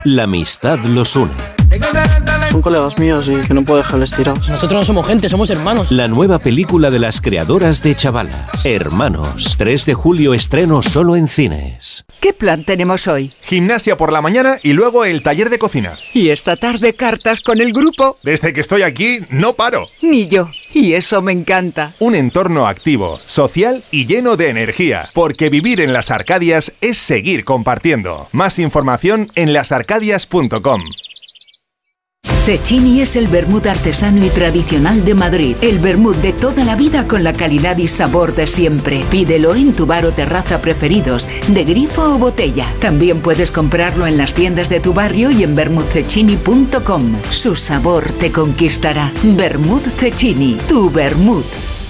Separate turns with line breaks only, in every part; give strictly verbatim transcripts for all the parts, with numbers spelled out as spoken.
La amistad los une.
Son colegas míos y que no puedo dejarles tirados.
Nosotros no somos gente, somos hermanos.
La nueva película de las creadoras de Chavalas. Hermanos. tres de julio estreno solo en cines.
¿Qué plan tenemos hoy?
Gimnasia por la mañana y luego el taller de cocina.
Y esta tarde cartas con el grupo.
Desde que estoy aquí no paro.
Ni yo. Y eso me encanta.
Un entorno activo, social y lleno de energía. Porque vivir en Las Arcadias es seguir compartiendo. Más información en las arcadias punto com.
Cecchini es el vermut artesano y tradicional de Madrid. El vermut de toda la vida con la calidad y sabor de siempre. Pídelo en tu bar o terraza preferidos, de grifo o botella. También puedes comprarlo en las tiendas de tu barrio y en vermut cecchini punto com. Su sabor te conquistará. Vermut Cecchini, tu vermut.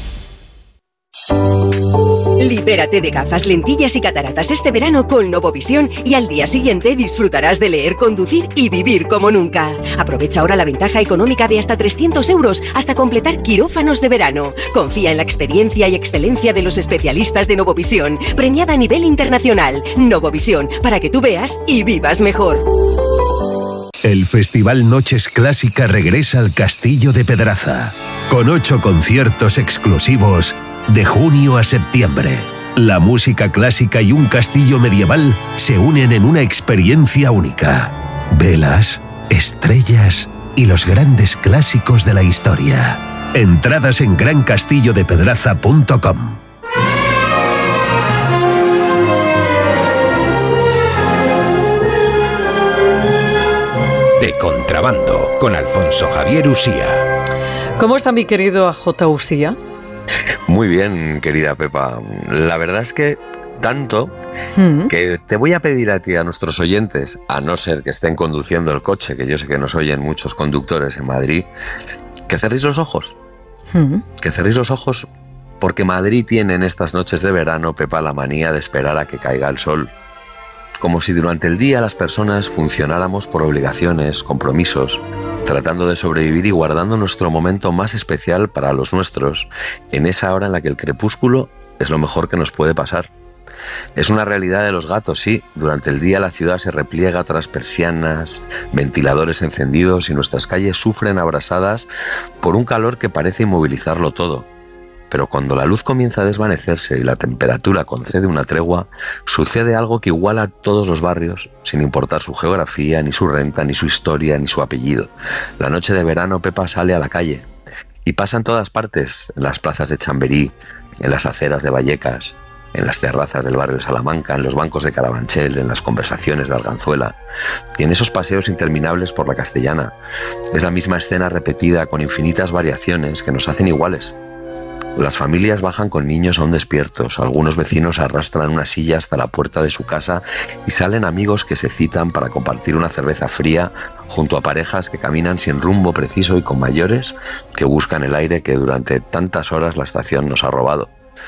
Libérate de gafas, lentillas y cataratas este verano con Novovisión y al día siguiente disfrutarás de leer, conducir y vivir como nunca. Aprovecha ahora la ventaja económica de hasta trescientos euros hasta completar quirófanos de verano. Confía en la experiencia y excelencia de los especialistas de Novovisión, premiada a nivel internacional. Novovisión, para que tú veas y vivas mejor.
El Festival Noches Clásica regresa al Castillo de Pedraza, con ocho conciertos exclusivos de junio a septiembre. La música clásica y un castillo medieval se unen en una experiencia única. Velas, estrellas y los grandes clásicos de la historia. Entradas en gran castillo de pedraza punto com.
De Contrabando, con Alfonso Javier Usía.
¿Cómo está mi querido A J Usía?
Muy bien, querida Pepa. La verdad es que tanto
¿Mm?
que te voy a pedir a ti, a nuestros oyentes, a no ser que estén conduciendo el coche, que yo sé que nos oyen muchos conductores en Madrid, que cerréis los ojos.
¿Mm?
Que cerréis los ojos porque Madrid tiene en estas noches de verano, Pepa, la manía de esperar a que caiga el sol. Como si durante el día las personas funcionáramos por obligaciones, compromisos, tratando de sobrevivir y guardando nuestro momento más especial para los nuestros, en esa hora en la que el crepúsculo es lo mejor que nos puede pasar. Es una realidad de los gatos, sí. Durante el día la ciudad se repliega tras persianas, ventiladores encendidos y nuestras calles sufren abrasadas por un calor que parece inmovilizarlo todo. Pero cuando la luz comienza a desvanecerse y la temperatura concede una tregua, sucede algo que iguala a todos los barrios, sin importar su geografía, ni su renta, ni su historia, ni su apellido. La noche de verano, Pepa sale a la calle y pasa en todas partes, en las plazas de Chamberí, en las aceras de Vallecas, en las terrazas del barrio de Salamanca, en los bancos de Carabanchel, en las conversaciones de Arganzuela y en esos paseos interminables por la Castellana. Es la misma escena repetida con infinitas variaciones que nos hacen iguales. Las familias bajan con niños aún despiertos, algunos vecinos arrastran una silla hasta la puerta de su casa y salen amigos que se citan para compartir una cerveza fría junto a parejas que caminan sin rumbo preciso y con mayores que buscan el aire que durante tantas horas la estación nos ha robado.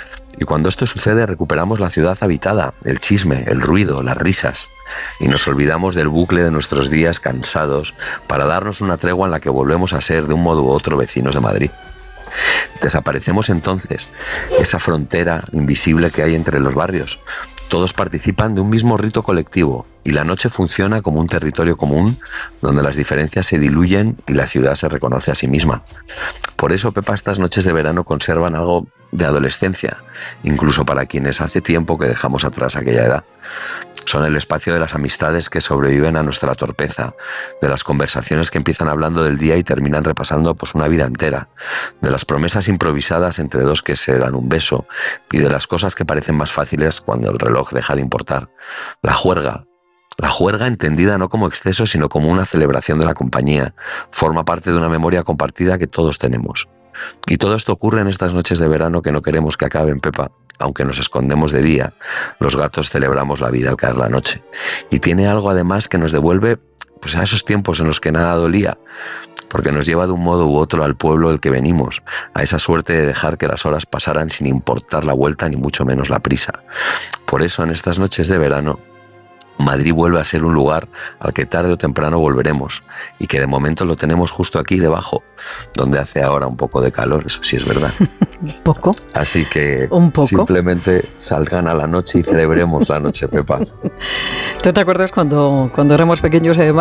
Y cuando esto sucede recuperamos la ciudad habitada, el chisme, el ruido, las risas, y nos olvidamos del bucle de nuestros días cansados para darnos una tregua en la que volvemos a ser de un modo u otro vecinos de Madrid. Desaparecemos entonces esa frontera invisible que hay entre los barrios. Todos participan de un mismo rito colectivo y la noche funciona como un territorio común donde las diferencias se diluyen y la ciudad se reconoce a sí misma. Por eso, Pepa, estas noches de verano conservan algo de adolescencia, incluso para quienes hace tiempo que dejamos atrás aquella edad. Son el espacio de las amistades que sobreviven a nuestra torpeza, de las conversaciones que empiezan hablando del día y terminan repasando pues una vida entera, de las promesas improvisadas entre dos que se dan un beso y de las cosas que parecen más fáciles cuando el reloj deja de importar. La juerga, la juerga entendida no como exceso sino como una celebración de la compañía, forma parte de una memoria compartida que todos tenemos. Y todo esto ocurre en estas noches de verano que no queremos que acaben, Pepa. Aunque nos escondemos de día, los gatos celebramos la vida al caer la noche. Y tiene algo además que nos devuelve pues, a esos tiempos en los que nada dolía, porque nos lleva de un modo u otro al pueblo del que venimos, a esa suerte de dejar que las horas pasaran sin importar la vuelta ni mucho menos la prisa. Por eso en estas noches de verano, Madrid vuelve a ser un lugar al que tarde o temprano volveremos y que de momento lo tenemos justo aquí debajo, donde hace ahora un poco de calor, eso sí es verdad.
¿Un poco?
Así que
¿Un poco?
Simplemente salgan a la noche y celebremos la noche, Pepa.
¿Tú te acuerdas cuando, cuando éramos pequeños además?